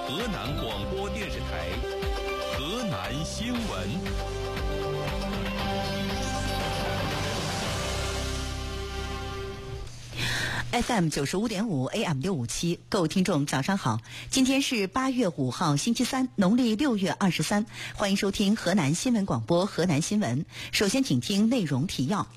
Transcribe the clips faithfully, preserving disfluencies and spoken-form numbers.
河南广播电视台河南新闻。 F M 九十五点五 A M 六五七，各位听众早上好，今天是八月五号星期三，农历六月二十三，欢迎收听河南新闻广播河南新闻。首先请听内容提要。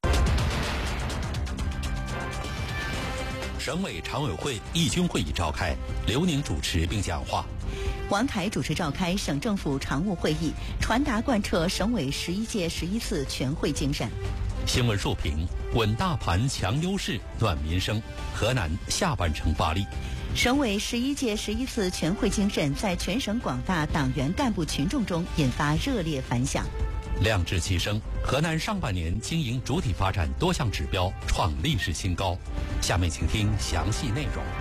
省委常委会义军会议召开，刘宁主持并讲话。 王凯主持召开省政府常务会议，传达贯彻省委十一届十一次全会精神。 新闻述评：稳大盘强优势，暖民生，河南下半程发力。 省委十一届十一次全会精神在全省广大党员干部群众中引发热烈反响。 量质齐升，河南上半年经营主体发展多项指标创历史新高。下面请听详细内容。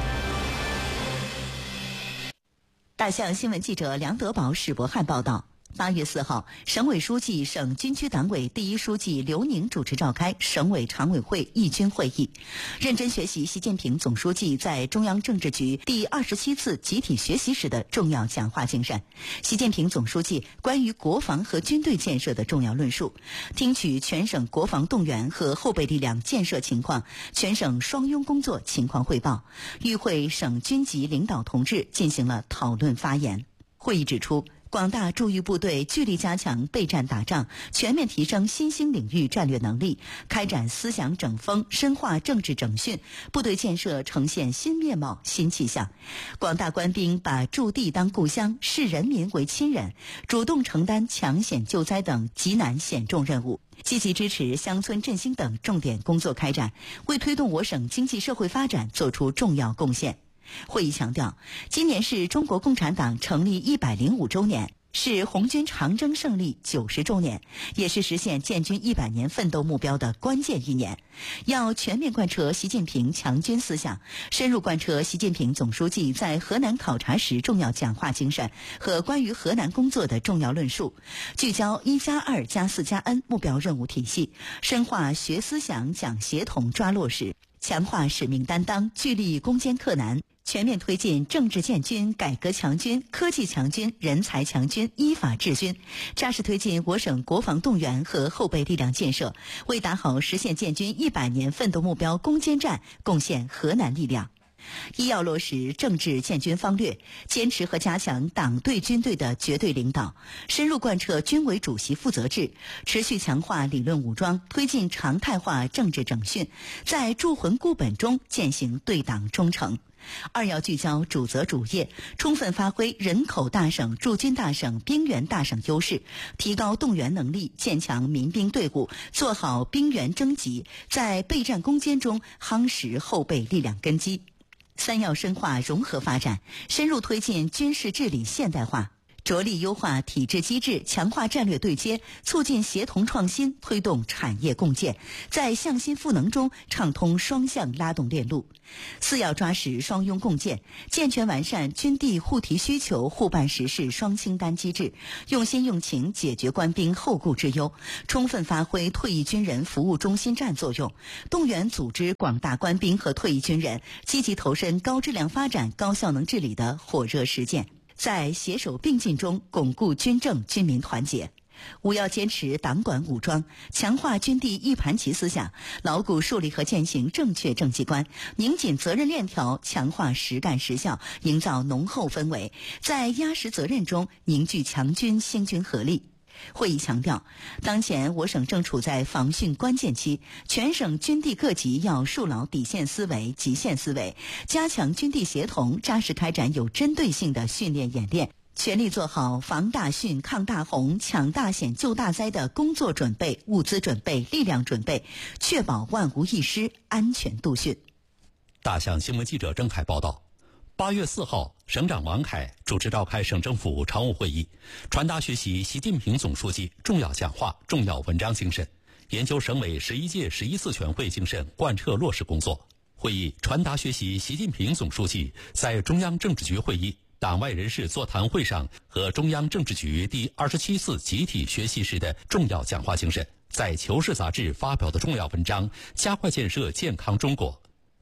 大象新闻记者梁德宝、史博汉报道。八月四号，省委书记、省军区党委第一书记刘宁主持召开省委常委会义军会议，认真学习习近平总书记在中央政治局第二十七次集体学习时的重要讲话精神，习近平总书记关于国防和军队建设的重要论述，听取全省国防动员和后备力量建设情况、全省双拥工作情况汇报，与会省军级领导同志进行了讨论发言。会议指出，广大驻豫部队聚力加强备战打仗，全面提升新兴领域战略能力，开展思想整风，深化政治整训，部队建设呈现新面貌、新气象。广大官兵把驻地当故乡，视人民为亲人，主动承担抢险救灾等极难险重任务，积极支持乡村振兴等重点工作开展，为推动我省经济社会发展作出重要贡献。会议强调，今年是中国共产党成立一百零五周年，是红军长征胜利九十周年，也是实现建军一百年奋斗目标的关键一年。要全面贯彻习近平强军思想，深入贯彻习近平总书记在河南考察时重要讲话精神和关于河南工作的重要论述，聚焦一加二加四加 N 目标任务体系，深化学思想、讲协同、抓落实，强化使命担当，聚力攻坚克难，全面推进政治建军、改革强军、科技强军、人才强军、依法治军，扎实推进我省国防动员和后备力量建设，为打好实现建军一百年奋斗目标攻坚战贡献河南力量。一要落实政治建军方略，坚持和加强党对军队的绝对领导，深入贯彻军委主席负责制，持续强化理论武装，推进常态化政治整训，在铸魂固本中践行对党忠诚。二要聚焦主责主业，充分发挥人口大省、驻军大省、兵员大省优势，提高动员能力，建强民兵队伍，做好兵员征集，在备战攻坚中夯实后备力量根基。三要深化融合发展，深入推进军事治理现代化，着力优化体制机制，强化战略对接，促进协同创新，推动产业共建，在向心赋能中畅通双向拉动链路。四要抓实双拥共建，健全完善军地互提需求、互办实事双清单机制，用心用情解决官兵后顾之忧，充分发挥退役军人服务中心站作用，动员组织广大官兵和退役军人积极投身高质量发展、高效能治理的火热实践，在携手并进中巩固军政军民团结。五要坚持党管武装，强化军地一盘棋思想，牢固树立和践行正确政绩观，拧紧责任链条，强化实干实效，营造浓厚氛围，在压实责任中凝聚强军兴军合力。会议强调，当前我省正处在防汛关键期，全省军地各级要树牢底线思维、极限思维，加强军地协同，扎实开展有针对性的训练演练，全力做好防大汛、抗大洪、抢大险、救大灾的工作准备、物资准备、力量准备，确保万无一失，安全度汛。 大象新闻记者郑凯报道。八月四号，省长王凯主持召开省政府常务会议，传达学习习近平总书记重要讲话、重要文章精神，研究省委十一届十一次全会精神贯彻落实工作。会议传达学习习近平总书记在中央政治局会议、党外人士座谈会上和中央政治局第二十七次集体学习时的重要讲话精神，在《求是》杂志发表的重要文章，加快建设健康中国。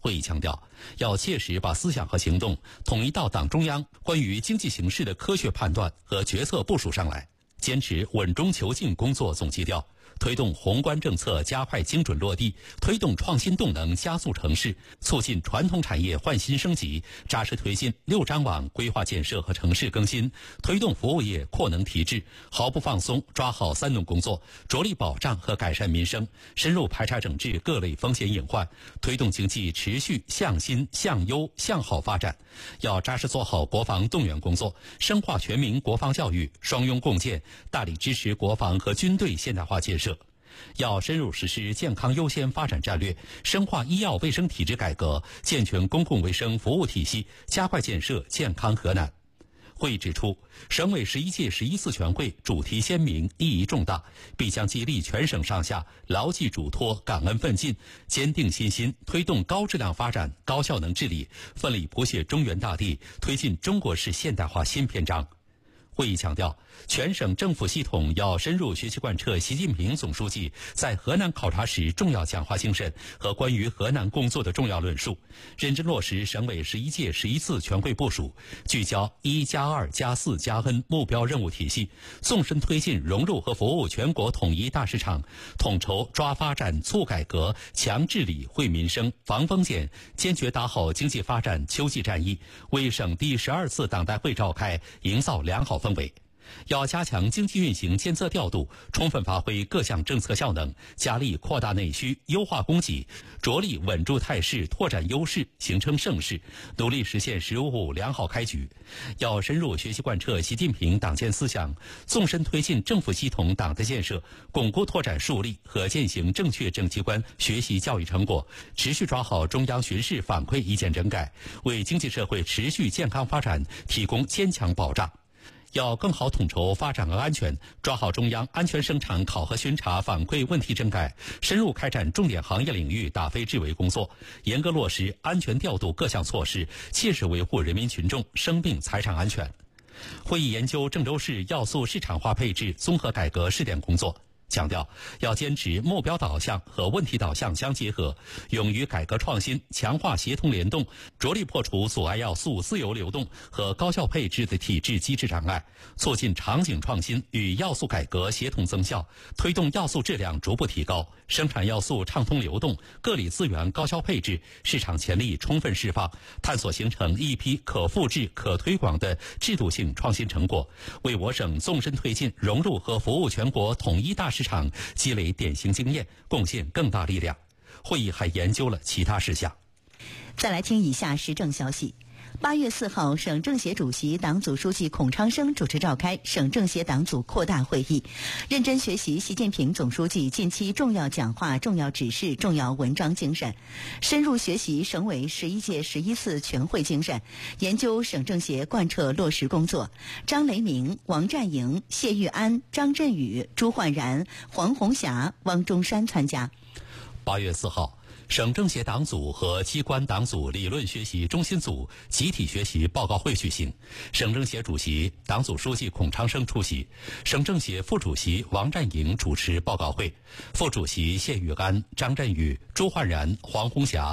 会议强调，要切实把思想和行动统一到党中央关于经济形势的科学判断和决策部署上来，坚持稳中求进工作总基调，推动宏观政策加快精准落地，推动创新动能加速成市，促进传统产业换新升级，扎实推进六张网规划建设和城市更新，推动服务业扩能提质，毫不放松抓好三农工作，着力保障和改善民生，深入排查整治各类风险隐患，推动经济持续向新向优向好发展。要扎实做好国防动员工作，深化全民国防教育，双拥共建，大力支持国防和军队现代化建设。要深入实施健康优先发展战略，深化医药卫生体制改革，健全公共卫生服务体系，加快建设健康河南。会议指出，省委十一届十一次全会主题鲜明，意义重大，必将激励全省上下牢记嘱托、感恩奋进，坚定信心，推动高质量发展、高效能治理，奋力谱写中原大地，推进中国式现代化新篇章。会议强调，全省政府系统要深入学习贯彻习近平总书记在河南考察时重要讲话精神和关于河南工作的重要论述，认真落实省委十一届十一次全会部署，聚焦一加二加四加 N 目标任务体系，纵深推进融入和服务全国统一大市场，统筹抓发展、促改革、强治理、惠民生、防风险，坚决打好经济发展秋季战役，为省第十二次党代会召开营造良好氛围。要加强经济运行监测调度，充分发挥各项政策效能，加力扩大内需，优化供给，着力稳住态势，拓展优势，形成盛世，努力实现“十五”良好开局。要深入学习贯彻习近平党建思想，纵深推进政府系统党的建设，巩固拓展树立和践行正确政机关学习教育成果，持续抓好中央巡视反馈意见整改，为经济社会持续健康发展提供坚强保障。要更好统筹发展和安全，抓好中央安全生产考核巡查反馈问题整改，深入开展重点行业领域打非治围工作，严格落实安全调度各项措施，切实维护人民群众生命财产安全。会议研究郑州市要素市场化配置综合改革试点工作，强调要坚持目标导向和问题导向相结合，勇于改革创新，强化协同联动，着力破除阻碍要素自由流动和高效配置的体制机制障碍，促进场景创新与要素改革协同增效，推动要素质量逐步提高，生产要素畅通流动，各类资源高效配置，市场潜力充分释放，探索形成一批可复制、可推广的制度性创新成果，为我省纵深推进融入和服务全国统一大市场积累典型经验，贡献更大力量。会议还研究了其他事项。 再来听以下时政消息。八月四号，省政协主席、党组书记孔昌生主持召开省政协党组扩大会议，认真学习习近平总书记近期重要讲话、重要指示、重要文章精神，深入学习省委十一届十一次全会精神，研究省政协贯彻落实工作。张雷鸣、王占营、谢玉安、张振宇、朱焕然、黄红霞、汪中山参加。 八月四号，省政协党组和机关党组理论学习中心组集体学习报告会举行，省政协主席、党组书记孔昌生出席，省政协副主席王占营主持报告会，副主席谢玉安、张振宇、朱焕然、黄红霞